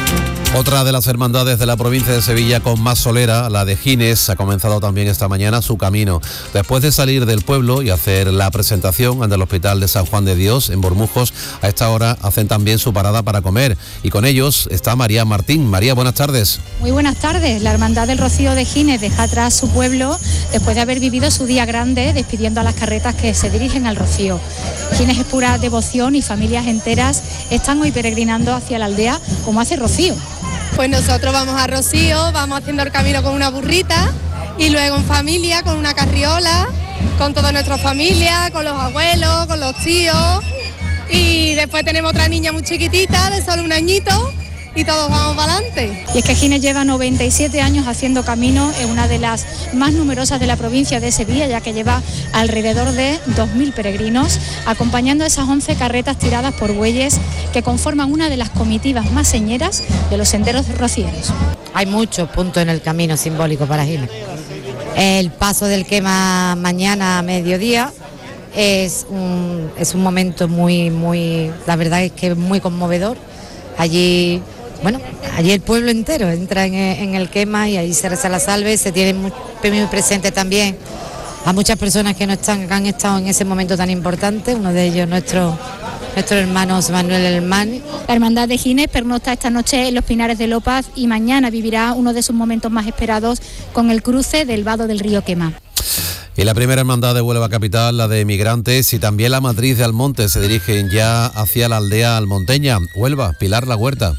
Otra de las hermandades de la provincia de Sevilla con más solera, la de Gines, ha comenzado también esta mañana su camino. Después de salir del pueblo y hacer la presentación ante el Hospital de San Juan de Dios en Bormujos, a esta hora hacen también su parada para comer. Y con ellos está María Martín. María, buenas tardes. Muy buenas tardes. La Hermandad del Rocío de Gines deja atrás su pueblo después de haber vivido su día grande despidiendo a las carretas que se dirigen al Rocío. Gines es pura devoción y familias enteras están hoy peregrinando hacia la aldea como hace Rocío. Pues nosotros vamos a Rocío, vamos haciendo el camino con una burrita y luego en familia con una carriola, con toda nuestra familia, con los abuelos, con los tíos, y después tenemos otra niña muy chiquitita de solo un añito y todos vamos para adelante. Y es que Gines lleva noventa y siete años haciendo camino, es una de las más numerosas de la provincia de Sevilla, ya que lleva alrededor de dos mil peregrinos, acompañando a esas once carretas tiradas por bueyes que conforman una de las comitivas más señeras de los senderos rocieros. Hay muchos puntos en el camino simbólico para Gines. El paso del quema mañana a mediodía es un, es un momento muy, muy, la verdad es que es muy conmovedor. Allí... Bueno, allí el pueblo entero entra en, en el quema y ahí se reza la salve, se tiene muy, muy presente también a muchas personas que no están, que han estado en ese momento tan importante, uno de ellos nuestro, nuestro hermano Manuel Hermani. La Hermandad de Gines pernocta esta noche en los Pinares de Lopaz y mañana vivirá uno de sus momentos más esperados con el cruce del vado del río Quema. Y la primera hermandad de Huelva Capital, la de Migrantes, y también la matriz de Almonte se dirigen ya hacia la aldea almonteña. Huelva, Pilar La Huerta.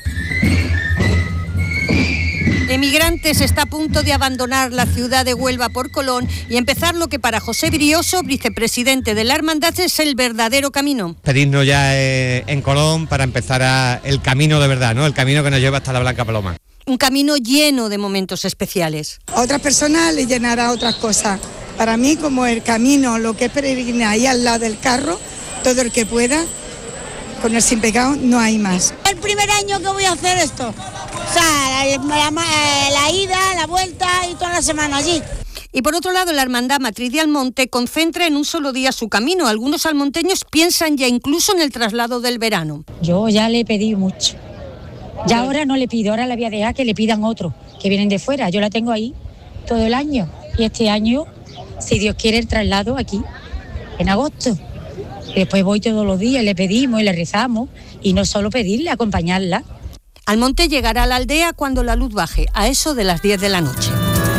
Emigrantes está a punto de abandonar la ciudad de Huelva por Colón y empezar lo que para José Brioso, vicepresidente de la hermandad, es el verdadero camino. Pedirnos ya eh, en Colón para empezar a, el camino de verdad, ¿no? El camino que nos lleva hasta la Blanca Paloma. Un camino lleno de momentos especiales. A otras personas le llenará otras cosas. Para mí, como el camino, lo que es peregrinar ahí al lado del carro, todo el que pueda, con el Sin Pecado no hay más. El primer año que voy a hacer esto, o sea, la, la, la ida, la vuelta y toda la semana allí. Y por otro lado, la Hermandad Matriz de Almonte concentra en un solo día su camino. Algunos almonteños piensan ya incluso en el traslado del verano. Yo ya le he pedido mucho. Ya ahora no le pido, ahora le voy a dejar que le pidan otro, que vienen de fuera. Yo la tengo ahí todo el año. Y este año, si Dios quiere, el traslado aquí, en agosto. Y después voy todos los días, le pedimos y le rezamos, y no solo pedirle, acompañarla. Almonte llegará a la aldea cuando la luz baje, a eso de las diez de la noche.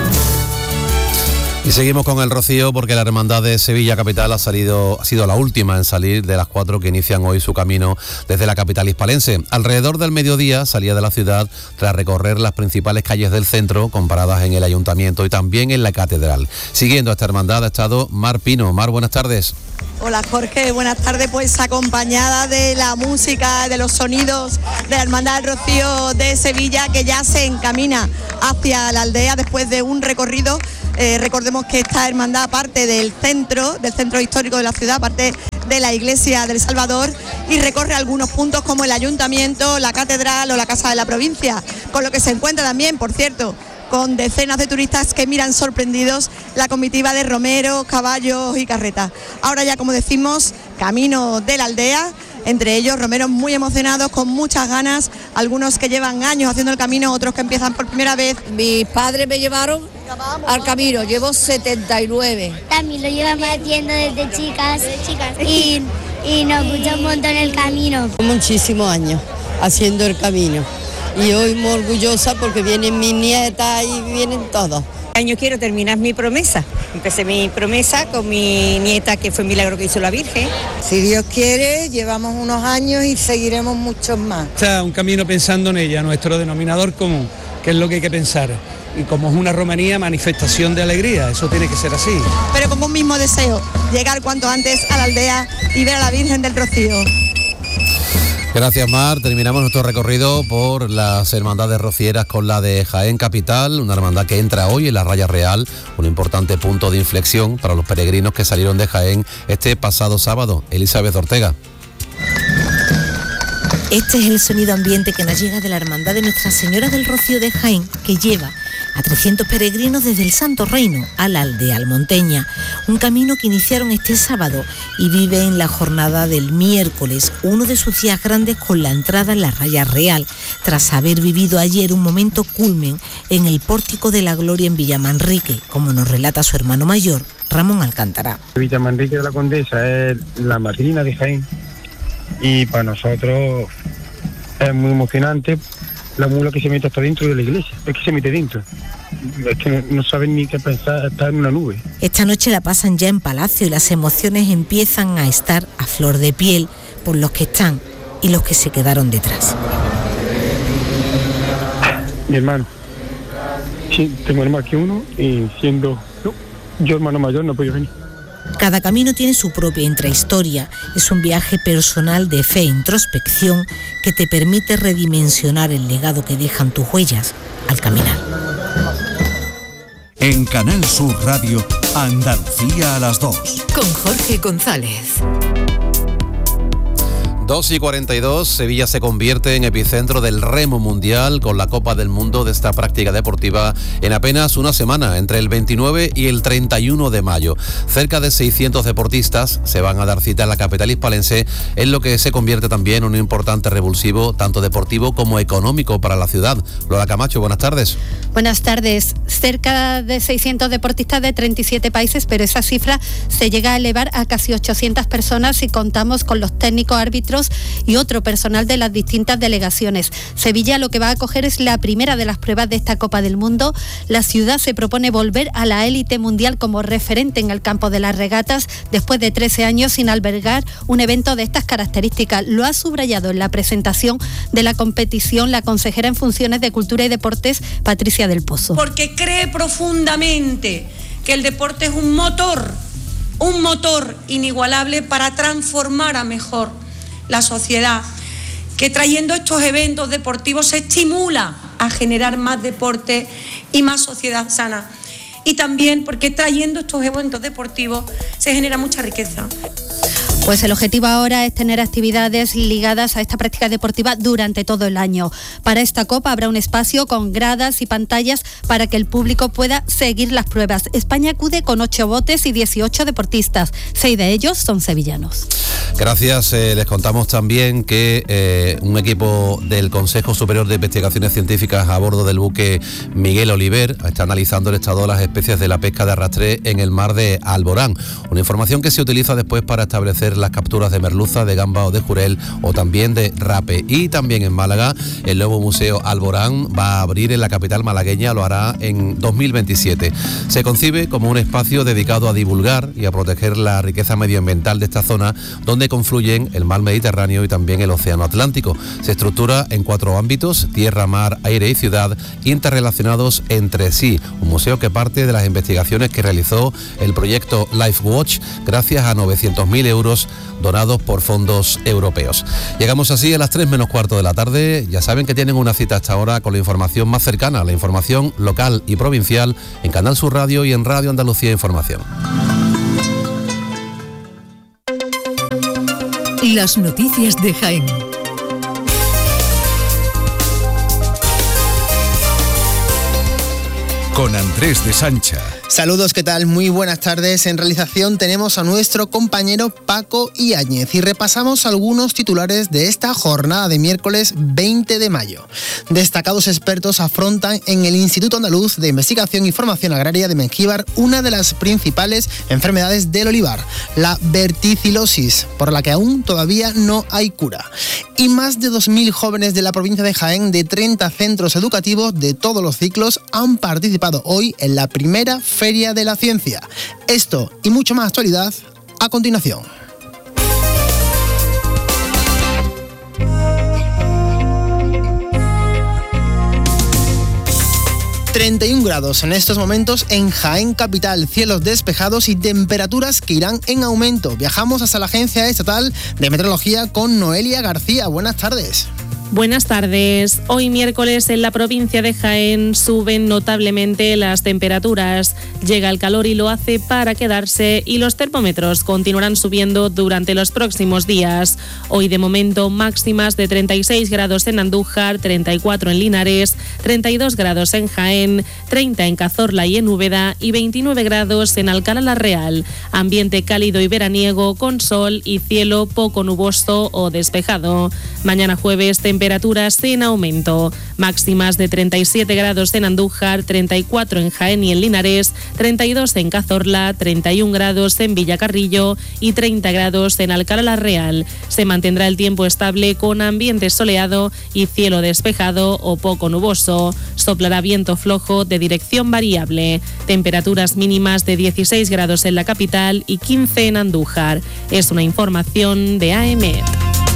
Y seguimos con el rocío porque la Hermandad de Sevilla Capital ha salido, ha sido la última en salir de las cuatro que inician hoy su camino desde la capital hispalense. Alrededor del mediodía salía de la ciudad tras recorrer las principales calles del centro, con paradas en el ayuntamiento y también en la catedral. Siguiendo a esta hermandad ha estado Mar Pino. Mar, buenas tardes. Hola Jorge, buenas tardes, pues acompañada de la música, de los sonidos de la Hermandad del Rocío de Sevilla, que ya se encamina hacia la aldea después de un recorrido. Eh, recordemos que esta hermandad parte del centro, del centro histórico de la ciudad, parte de la iglesia del Salvador y recorre algunos puntos como el ayuntamiento, la catedral o la casa de la provincia, con lo que se encuentra también, por cierto, con decenas de turistas que miran sorprendidos la comitiva de romeros, caballos y carretas. Ahora ya, como decimos, camino de la aldea, entre ellos romeros muy emocionados, con muchas ganas, algunos que llevan años haciendo el camino, otros que empiezan por primera vez. Mis padres me llevaron al camino, llevo setenta y nueve. También lo llevamos haciendo desde chicas, desde chicas. Y, y nos gusta un montón el camino. Muchísimos años haciendo el camino. Y hoy muy orgullosa porque vienen mis nietas y vienen todos. Este año quiero terminar mi promesa. Empecé mi promesa con mi nieta, que fue un milagro que hizo la Virgen. Si Dios quiere, llevamos unos años y seguiremos muchos más. Está un camino pensando en ella, nuestro denominador común, que es lo que hay que pensar. Y como es una romanía, manifestación de alegría, eso tiene que ser así. Pero con un mismo deseo, llegar cuanto antes a la aldea y ver a la Virgen del Rocío. Gracias, Mar. Terminamos nuestro recorrido por las hermandades rocieras con la de Jaén Capital, una hermandad que entra hoy en la Raya Real, un importante punto de inflexión para los peregrinos que salieron de Jaén este pasado sábado. Elizabeth Ortega. Este es el sonido ambiente que nos llega de la Hermandad de Nuestra Señora del Rocío de Jaén, que lleva a trescientos peregrinos desde el Santo Reino a la aldea almonteña, un camino que iniciaron este sábado y vive en la jornada del miércoles, uno de sus días grandes, con la entrada en la Raya Real, tras haber vivido ayer un momento culmen en el Pórtico de la Gloria en Villamanrique, como nos relata su hermano mayor, Ramón Alcántara. Villamanrique de la Condesa es la madrina de Jaén y para nosotros es muy emocionante. La mula que se mete hasta dentro de la iglesia, es que se mete dentro, es que no, no saben ni qué pensar, está en una nube. Esta noche la pasan ya en Palacio y las emociones empiezan a estar a flor de piel por los que están y los que se quedaron detrás. Mi hermano, sí, tengo más que uno y siendo no, yo hermano mayor no puedo venir. Cada camino tiene su propia intrahistoria. Es un viaje personal de fe e introspección que te permite redimensionar el legado que dejan tus huellas al caminar. En Canal Sur Radio, Andalucía a las dos. Con Jorge González. dos y cuarenta y dos, Sevilla se convierte en epicentro del remo mundial con la Copa del Mundo de esta práctica deportiva en apenas una semana, entre el veintinueve y el treinta y uno de mayo. Cerca de seiscientos deportistas se van a dar cita en la capital hispalense, en lo que se convierte también en un importante revulsivo, tanto deportivo como económico para la ciudad. Lola Camacho, buenas tardes. Buenas tardes. Cerca de seiscientos deportistas de treinta y siete países, pero esa cifra se llega a elevar a casi ochocientas personas si contamos con los técnicos, árbitros y otro personal de las distintas delegaciones. Sevilla lo que va a acoger es la primera de las pruebas de esta Copa del Mundo. La ciudad se propone volver a la élite mundial como referente en el campo de las regatas después de trece años sin albergar un evento de estas características. Lo ha subrayado en la presentación de la competición la consejera en funciones de Cultura y Deportes, Patricia del Pozo. Porque cree profundamente que el deporte es un motor, un motor inigualable para transformar a mejor la sociedad, que trayendo estos eventos deportivos se estimula a generar más deporte y más sociedad sana. Y también porque trayendo estos eventos deportivos se genera mucha riqueza. Pues el objetivo ahora es tener actividades ligadas a esta práctica deportiva durante todo el año. Para esta Copa habrá un espacio con gradas y pantallas para que el público pueda seguir las pruebas. España acude con ocho botes y dieciocho deportistas. Seis de ellos son sevillanos. Gracias. Eh, les contamos también que eh, un equipo del Consejo Superior de Investigaciones Científicas a bordo del buque Miguel Oliver está analizando el estado de las especies de la pesca de arrastre en el mar de Alborán. Una información que se utiliza después para establecer las capturas de merluza, de gamba o de jurel o también de rape. Y también en Málaga, el nuevo Museo Alborán va a abrir en la capital malagueña, lo hará en dos mil veintisiete. Se concibe como un espacio dedicado a divulgar y a proteger la riqueza medioambiental de esta zona, donde confluyen el mar Mediterráneo y también el océano Atlántico. Se estructura en cuatro ámbitos: tierra, mar, aire y ciudad, interrelacionados entre sí. Un museo que parte de las investigaciones que realizó el proyecto LifeWatch gracias a novecientos mil euros donados por fondos europeos. Llegamos así a las tres menos cuarto de la tarde. Ya saben que tienen una cita hasta ahora con la información más cercana, la información local y provincial en Canal Sur Radio y en Radio Andalucía Información. Las noticias de Jaén. Con Andrés de Sancha. Saludos, ¿qué tal? Muy buenas tardes. En realización tenemos a nuestro compañero Paco Iáñez y repasamos algunos titulares de esta jornada de miércoles veinte de mayo. Destacados expertos afrontan en el Instituto Andaluz de Investigación y Formación Agraria de Mengíbar una de las principales enfermedades del olivar, la verticilosis, por la que aún todavía no hay cura. Y más de dos mil jóvenes de la provincia de Jaén, de treinta centros educativos de todos los ciclos, han participado hoy en la primera Feria de la Ciencia. Esto y mucho más actualidad a continuación. treinta y un grados en estos momentos en Jaén capital, cielos despejados y temperaturas que irán en aumento. Viajamos hasta la Agencia Estatal de Meteorología con Noelia García. Buenas tardes. Buenas tardes. Hoy miércoles en la provincia de Jaén suben notablemente las temperaturas. Llega el calor y lo hace para quedarse y los termómetros continuarán subiendo durante los próximos días. Hoy de momento máximas de treinta y seis grados en Andújar, treinta y cuatro en Linares, treinta y dos grados en Jaén, treinta en Cazorla y en Úbeda y veintinueve grados en Alcalá la Real. Ambiente cálido y veraniego con sol y cielo poco nuboso o despejado. Mañana jueves temperaturas en aumento, máximas de treinta y siete grados en Andújar, treinta y cuatro en Jaén y en Linares, treinta y dos en Cazorla, treinta y un grados en Villacarrillo y treinta grados en Alcalá la Real. Se mantendrá el tiempo estable con ambiente soleado y cielo despejado o poco nuboso. Soplará viento flojo de dirección variable. Temperaturas mínimas de dieciséis grados en la capital y quince en Andújar. Es una información de A E M E T.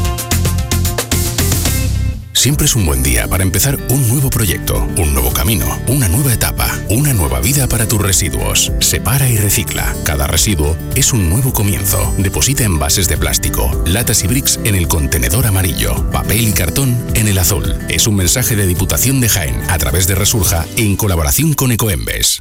Siempre es un buen día para empezar un nuevo proyecto, un nuevo camino, una nueva etapa, una nueva vida para tus residuos. Separa y recicla. Cada residuo es un nuevo comienzo. Deposita envases de plástico, latas y bricks en el contenedor amarillo, papel y cartón en el azul. Es un mensaje de Diputación de Jaén a través de Resurja en colaboración con Ecoembes.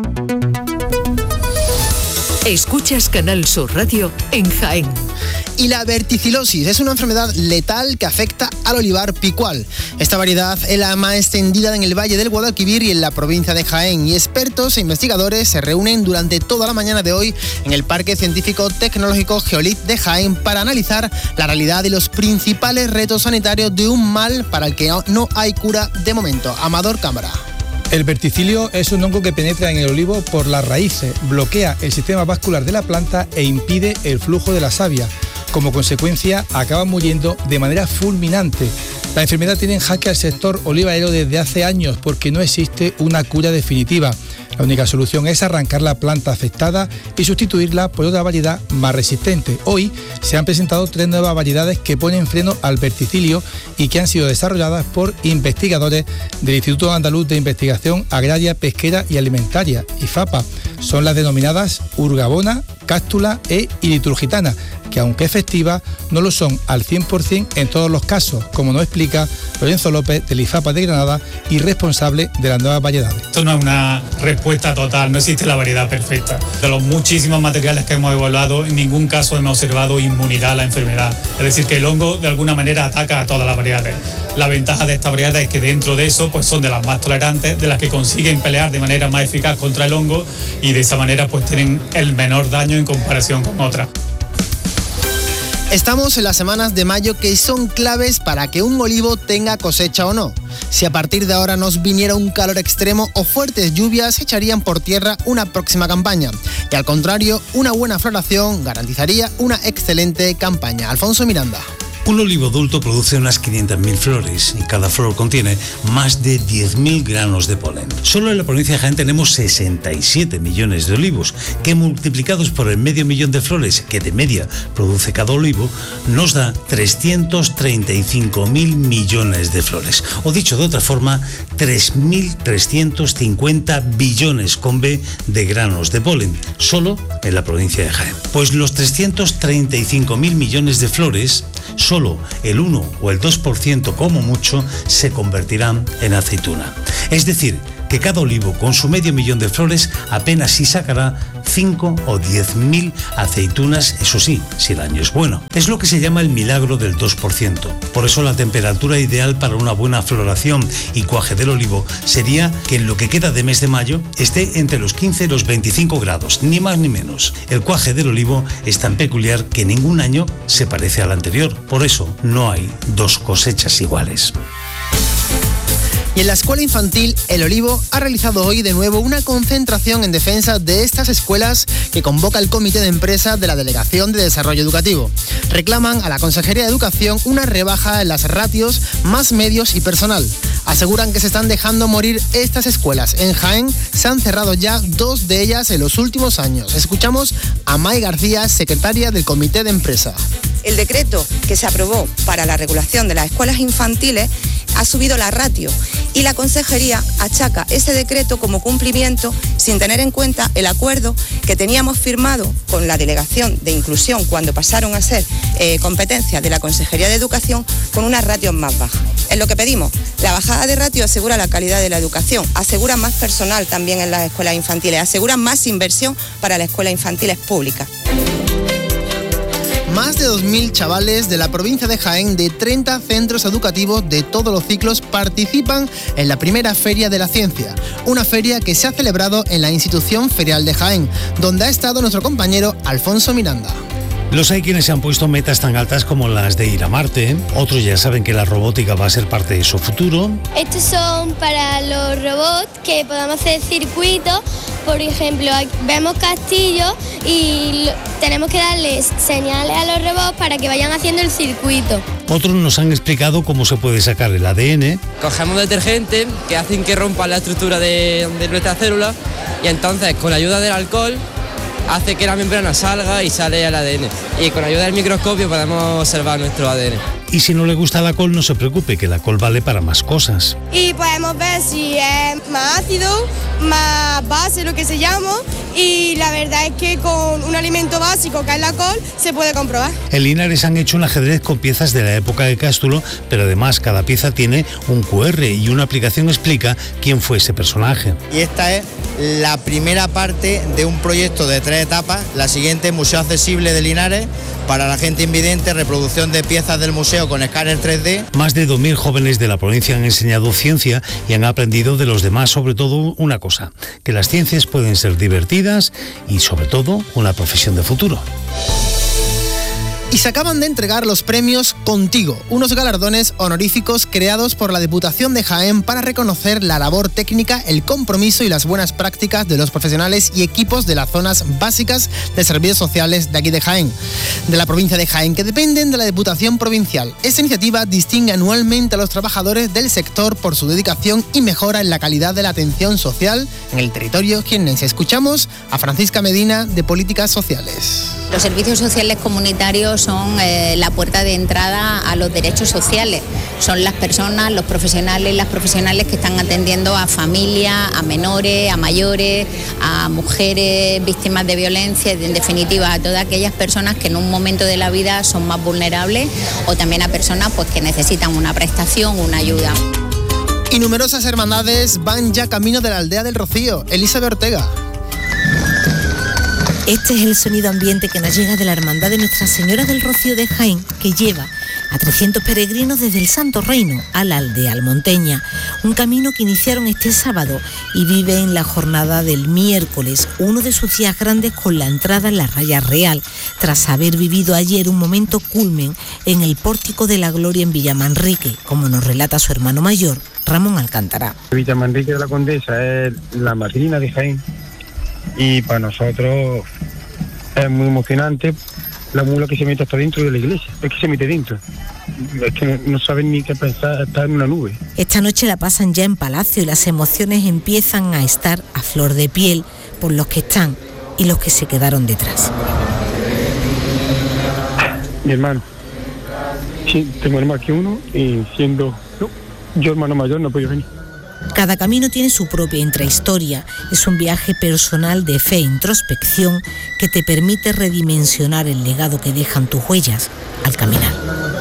Escuchas Canal Sur Radio en Jaén. Y la verticilosis es una enfermedad letal que afecta al olivar picual. Esta variedad es la más extendida en el Valle del Guadalquivir y en la provincia de Jaén. Y expertos e investigadores se reúnen durante toda la mañana de hoy en el Parque Científico Tecnológico Geolit de Jaén para analizar la realidad y los principales retos sanitarios de un mal para el que no hay cura de momento. Amador Cámara. El verticilio es un hongo que penetra en el olivo por las raíces, bloquea el sistema vascular de la planta e impide el flujo de la savia. Como consecuencia, acaba muriendo de manera fulminante. La enfermedad tiene en jaque al sector olivarero desde hace años porque no existe una cura definitiva. La única solución es arrancar la planta afectada y sustituirla por otra variedad más resistente. Hoy se han presentado tres nuevas variedades que ponen freno al verticilio y que han sido desarrolladas por investigadores del Instituto Andaluz de Investigación Agraria, Pesquera y Alimentaria, IFAPA. Son las denominadas Urgabona, Cástula e Iliturgitana, que aunque efectivas, no lo son al cien por ciento en todos los casos, como nos explica Lorenzo López del IFAPA de Granada y responsable de las nuevas variedades. Esto no es una respuesta total, no existe la variedad perfecta. De los muchísimos materiales que hemos evaluado, en ningún caso hemos observado inmunidad a la enfermedad. Es decir, que el hongo de alguna manera ataca a todas las variedades. La ventaja de estas variedades es que dentro de eso pues son de las más tolerantes, de las que consiguen pelear de manera más eficaz contra el hongo y de esa manera pues tienen el menor daño en comparación con otras. Estamos en las semanas de mayo que son claves para que un olivo tenga cosecha o no. Si a partir de ahora nos viniera un calor extremo o fuertes lluvias, echarían por tierra una próxima campaña. Y al contrario, una buena floración garantizaría una excelente campaña. Alfonso Miranda. Un olivo adulto produce unas quinientas mil flores y cada flor contiene más de diez mil granos de polen. Solo en la provincia de Jaén tenemos sesenta y siete millones de olivos, que multiplicados por el medio millón de flores que de media produce cada olivo, nos da trescientos treinta y cinco mil millones de flores. O dicho de otra forma, tres mil trescientos cincuenta billones con B de granos de polen, solo en la provincia de Jaén. Pues los trescientos treinta y cinco mil millones de flores, solo el uno o el dos por ciento como mucho se convertirán en aceituna. Es decir, que cada olivo con su medio millón de flores apenas si sacará cinco o diez mil aceitunas, eso sí, si el año es bueno. Es lo que se llama el milagro del dos por ciento. Por eso la temperatura ideal para una buena floración y cuaje del olivo sería que en lo que queda de mes de mayo esté entre los quince y los veinticinco grados, ni más ni menos. El cuaje del olivo es tan peculiar que ningún año se parece al anterior. Por eso no hay dos cosechas iguales. Y en la escuela infantil El Olivo ha realizado hoy de nuevo una concentración en defensa de estas escuelas que convoca el Comité de Empresa de la Delegación de Desarrollo Educativo. Reclaman a la Consejería de Educación una rebaja en las ratios, más medios y personal. Aseguran que se están dejando morir estas escuelas. En Jaén se han cerrado ya dos de ellas en los últimos años. Escuchamos a May García, secretaria del Comité de Empresa. El decreto que se aprobó para la regulación de las escuelas infantiles ha subido la ratio y la Consejería achaca ese decreto como cumplimiento sin tener en cuenta el acuerdo que teníamos firmado con la Delegación de Inclusión cuando pasaron a ser eh, competencia de la Consejería de Educación con unas ratios más bajas. Es lo que pedimos. La bajada de ratio asegura la calidad de la educación, asegura más personal también en las escuelas infantiles, asegura más inversión para las escuelas infantiles públicas. Más de dos mil chavales de la provincia de Jaén de treinta centros educativos de todos los ciclos participan en la primera Feria de la Ciencia, una feria que se ha celebrado en la institución ferial de Jaén, donde ha estado nuestro compañero Alfonso Miranda. Los hay quienes se han puesto metas tan altas como las de ir a Marte, otros ya saben que la robótica va a ser parte de su futuro. Estos son para los robots que podamos hacer circuitos, por ejemplo, vemos castillos y tenemos que darles señales a los robots para que vayan haciendo el circuito. Otros nos han explicado cómo se puede sacar el A D N. Cogemos detergente que hacen que rompa la estructura de, de nuestras células y entonces con la ayuda del alcohol hace que la membrana salga y sale el A D N. Y con ayuda del microscopio podemos observar nuestro A D N. Y si no le gusta la col, no se preocupe, que la col vale para más cosas. Y podemos ver si es más ácido, más base, lo que se llama, y la verdad es que con un alimento básico que es la col, se puede comprobar. En Linares han hecho un ajedrez con piezas de la época de Cástulo, pero además cada pieza tiene un cu erre y una aplicación explica quién fue ese personaje. Y esta es la primera parte de un proyecto de tres etapas. La siguiente, Museo Accesible de Linares, para la gente invidente, reproducción de piezas del museo con escáner tres D. Más de dos mil jóvenes de la provincia han enseñado ciencia y han aprendido de los demás, sobre todo una cosa, que las ciencias pueden ser divertidas y sobre todo una profesión de futuro. Y se acaban de entregar los premios Contigo, unos galardones honoríficos creados por la Diputación de Jaén para reconocer la labor técnica, el compromiso y las buenas prácticas de los profesionales y equipos de las zonas básicas de servicios sociales de aquí de Jaén, de la provincia de Jaén, que dependen de la Diputación Provincial. Esta iniciativa distingue anualmente a los trabajadores del sector por su dedicación y mejora en la calidad de la atención social en el territorio jiennense. Escuchamos a Francisca Medina, de Políticas Sociales. Los servicios sociales comunitarios son eh, la puerta de entrada a los derechos sociales. Son las personas, los profesionales, las profesionales que están atendiendo a familias, a menores, a mayores, a mujeres víctimas de violencia, en definitiva a todas aquellas personas que en un momento de la vida son más vulnerables, o también a personas pues, que necesitan una prestación, una ayuda. Y numerosas hermandades van ya camino de la aldea del Rocío. Elizabeth Ortega. Este es el sonido ambiente que nos llega de la Hermandad de Nuestra Señora del Rocío de Jaén, que lleva a trescientos peregrinos desde el Santo Reino a la aldea almonteña, un camino que iniciaron este sábado y vive en la jornada del miércoles, uno de sus días grandes con la entrada en la raya real, tras haber vivido ayer un momento culmen en el Pórtico de la Gloria en Villamanrique, como nos relata su hermano mayor, Ramón Alcántara. Villamanrique de la Condesa es la madrina de Jaén y para nosotros es muy emocionante la mula que se mete hasta dentro de la iglesia, es que se mete dentro, es que no, no saben ni qué pensar, está en una nube. Esta noche la pasan ya en Palacio y las emociones empiezan a estar a flor de piel por los que están y los que se quedaron detrás. Mi hermano, sí, tengo más que uno y siendo no, yo hermano mayor no puedo venir. Cada camino tiene su propia intrahistoria. Es un viaje personal de fe e introspección que te permite redimensionar el legado que dejan tus huellas al caminar.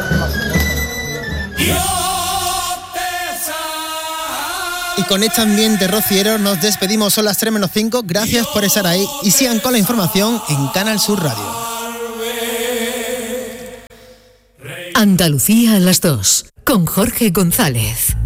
Y con este ambiente rociero nos despedimos, son las tres menos cinco. Gracias por estar ahí y sigan con la información en Canal Sur Radio. Andalucía a las dos, con Jorge González.